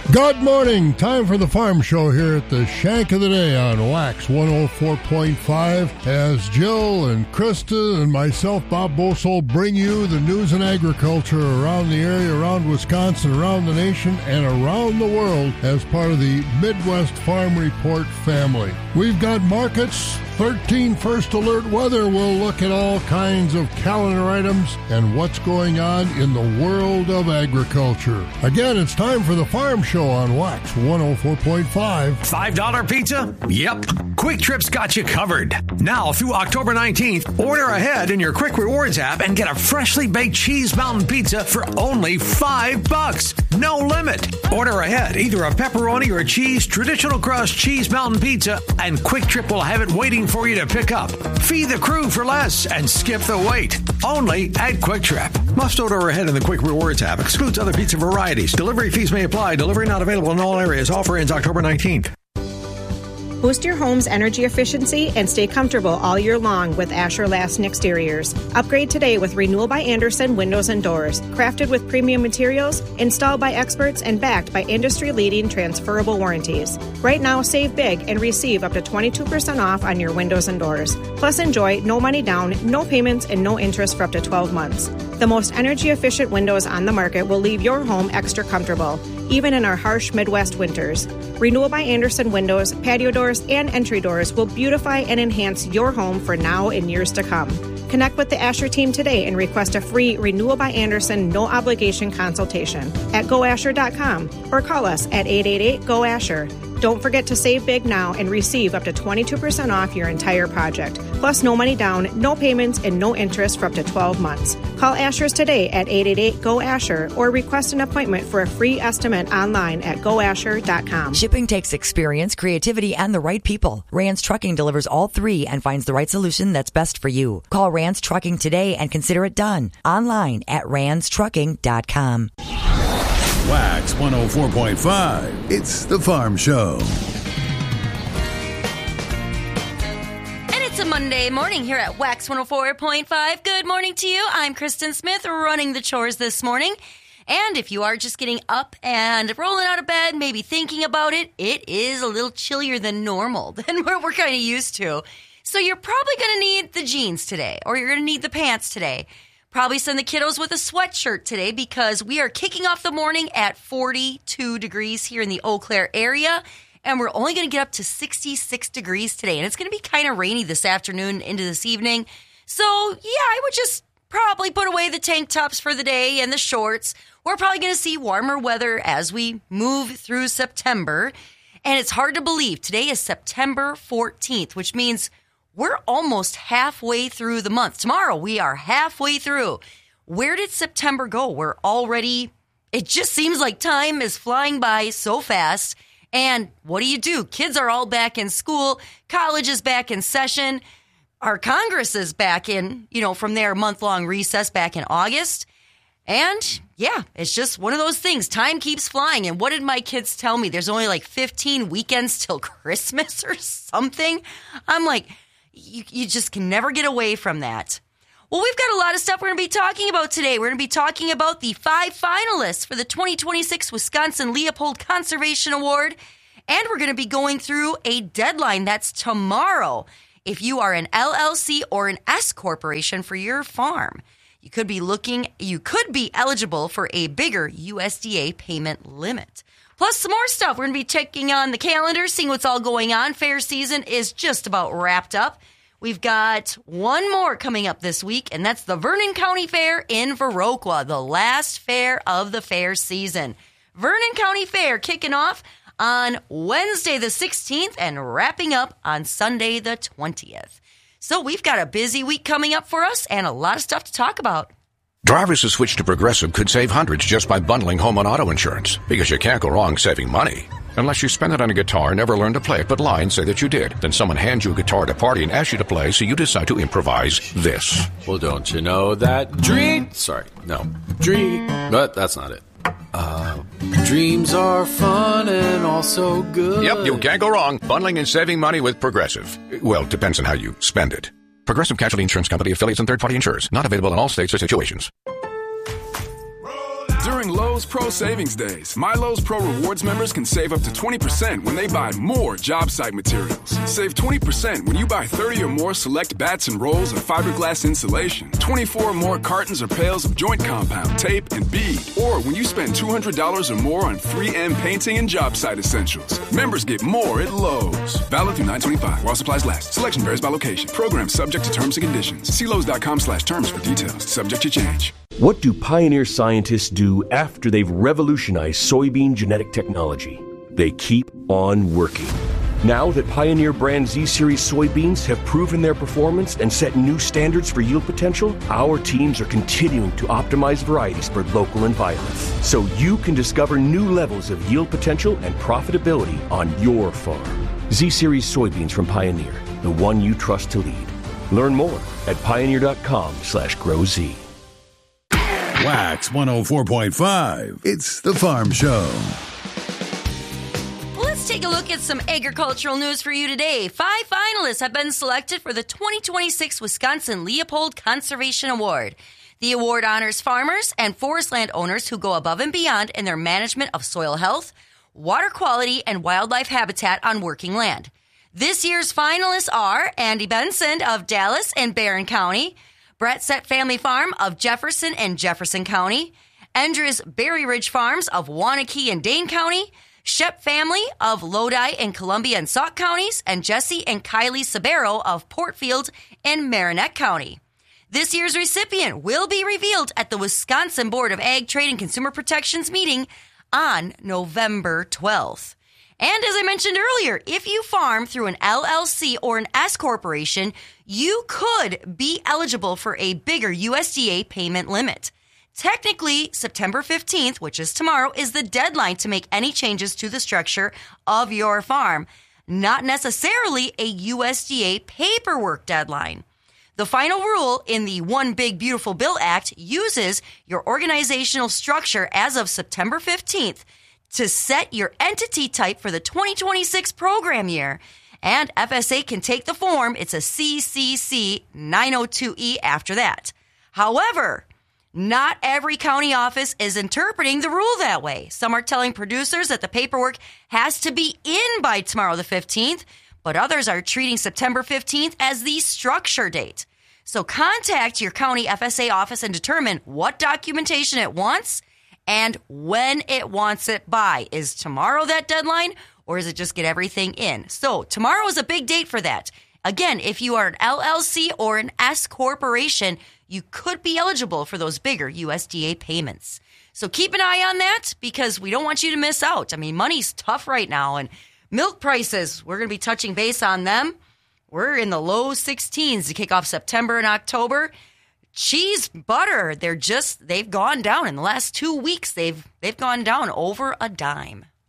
Good morning. Time for the Farm Show here at the Shank of the Day on Wax 104.5 as Jill and Krista and myself, Bob Bosol, bring you the news and agriculture around the area, around Wisconsin, around the nation, and around the world as part of the Midwest Farm Report family. We've got markets, 13 first alert weather. We'll look at all kinds of calendar items and what's going on in the world of agriculture. Again, it's time for the Farm Show on Wax 104.5. $5 pizza? Yep. Quick Trip's got you covered. Now through October 19th, order ahead in your Quick Rewards app and get a freshly baked Cheese Mountain Pizza for only $5. No limit. Order ahead either a pepperoni or a cheese traditional crust Cheese Mountain Pizza, and Quick Trip will have it waiting for you to pick up. Feed the crew for less and skip the wait. Only at Quick Trip. Must order ahead in the Quick Rewards app. Excludes other pizza varieties. Delivery fees may apply. Delivery not available in all areas. Offer ends October 19th. Boost your home's energy efficiency and stay comfortable all year long with Asher Lassen Exteriors. Upgrade today with Renewal by Andersen Windows and Doors. Crafted with premium materials, installed by experts, and backed by industry-leading transferable warranties. Right now, save big and receive up to 22% off on your windows and doors. Plus, enjoy no money down, no payments, and no interest for up to 12 months. The most energy-efficient windows on the market will leave your home extra comfortable, even in our harsh Midwest winters. Renewal by Andersen windows, patio doors, and entry doors will beautify and enhance your home for now and years to come. Connect with the Asher team today and request a free Renewal by Andersen no-obligation consultation at goasher.com or call us at 888-GO-ASHER. Don't forget to save big now and receive up to 22% off your entire project. Plus, no money down, no payments, and no interest for up to 12 months. Call Asher's today at 888-GO-ASHER or request an appointment for a free estimate online at goasher.com. Shipping takes experience, creativity, and the right people. Rance Trucking delivers all three and finds the right solution that's best for you. Call Rance Trucking today and consider it done. Online at ranceTrucking.com. Wax 104.5. It's the Farm Show. And it's a Monday morning here at Wax 104.5. Good morning to you. I'm Kristen Smith, running the chores this morning. And if you are just getting up and rolling out of bed, maybe thinking about it, it is a little chillier than normal, than what we're kind of used to. So you're probably going to need the jeans today, or you're going to need the pants today. Probably send the kiddos with a sweatshirt today because we are kicking off the morning at 42 degrees here in the Eau Claire area. And we're only going to get up to 66 degrees today. And it's going to be kind of rainy this afternoon into this evening. So, yeah, I would just probably put away the tank tops for the day and the shorts. We're probably going to see warmer weather as we move through September. And it's hard to believe. Today is September 14th, which means we're almost halfway through the month. Tomorrow, we are halfway through. Where did September go? We're already, it just seems like time is flying by so fast. And what do? Kids are all back in school. College is back in session. Our Congress is back in, from their month-long recess back in August. And, yeah, it's just one of those things. Time keeps flying. And what did my kids tell me? There's only like 15 weekends till Christmas or something. I'm like, you just can never get away from that. Well, we've got a lot of stuff we're going to be talking about today. We're going to be talking about the 5 finalists for the 2026 Wisconsin Leopold Conservation Award. And we're going to be going through a deadline that's tomorrow. If you are an LLC or an S corporation for your farm, you could be eligible for a bigger USDA payment limit. Plus some more stuff. We're going to be checking on the calendar, seeing what's all going on. Fair season is just about wrapped up. We've got one more coming up this week, and that's the Vernon County Fair in Viroqua, the last fair of the fair season. Vernon County Fair kicking off on Wednesday the 16th and wrapping up on Sunday the 20th. So we've got a busy week coming up for us and a lot of stuff to talk about. Drivers who switch to Progressive could save hundreds just by bundling home and auto insurance, because you can't go wrong saving money. Unless you spend it on a guitar, never learn to play it, but lie and say that you did. Then someone hands you a guitar at a party and asks you to play, so you decide to improvise this. Well, don't you know that but that's not it. Dreams are fun and also good. Yep, you can't go wrong bundling and saving money with Progressive. Well, depends on how you spend it. Progressive Casualty Insurance Company, affiliates, and third-party insurers. Not available in all states or situations. During Lowe's Lowe's Pro Savings Days. My Lowe's Pro Rewards members can save up to 20% when they buy more job site materials. Save 20% when you buy 30 or more select bats and rolls of fiberglass insulation, 24 or more cartons or pails of joint compound, tape, and bead, or when you spend $200 or more on 3M painting and job site essentials. Members get more at Lowe's. Valid through 9/25 while supplies last. Selection varies by location. Program subject to terms and conditions. See Lowe's.com/terms for details. Subject to change. What do Pioneer scientists do after they've revolutionized soybean genetic technology? They keep on working. Now that Pioneer brand Z-Series soybeans have proven their performance and set new standards for yield potential, our teams are continuing to optimize varieties for local environments, so you can discover new levels of yield potential and profitability on your farm. Z-Series soybeans from Pioneer, the one you trust to lead. Learn more at pioneer.com/growz. Wax 104.5. It's the Farm Show. Let's take a look at some agricultural news for you today. 5 finalists have been selected for the 2026 Wisconsin Leopold Conservation Award. The award honors farmers and forest land owners who go above and beyond in their management of soil health, water quality, and wildlife habitat on working land. This year's finalists are Andy Benson of Dallas and Barron County, Brett Set Family Farm of Jefferson and Jefferson County, Endra's Berry Ridge Farms of Waunakee and Dane County, Shep Family of Lodi and Columbia and Sauk counties, and Jesse and Kylie Sabero of Portfield and Marinette County. This year's recipient will be revealed at the Wisconsin Board of Ag, Trade, and Consumer Protections meeting on November 12th. And as I mentioned earlier, if you farm through an LLC or an S corporation, you could be eligible for a bigger USDA payment limit. Technically, September 15th, which is tomorrow, is the deadline to make any changes to the structure of your farm, not necessarily a USDA paperwork deadline. The final rule in the One Big Beautiful Bill Act uses your organizational structure as of September 15th to set your entity type for the 2026 program year. And FSA can take the form. It's a CCC 902E after that. However, not every county office is interpreting the rule that way. Some are telling producers that the paperwork has to be in by tomorrow the 15th, but others are treating September 15th as the structure date. So contact your county FSA office and determine what documentation it wants and when it wants it by. Is tomorrow that deadline, or is it just get everything in? So tomorrow is a big date for that. Again, if you are an LLC or an S corporation, you could be eligible for those bigger USDA payments. So keep an eye on that because we don't want you to miss out. I mean, money's tough right now, and milk prices, we're going to be touching base on them. We're in the low 16s to kick off September and October. Cheese, butter, they've gone down in the last 2 weeks. They've gone down over a dime.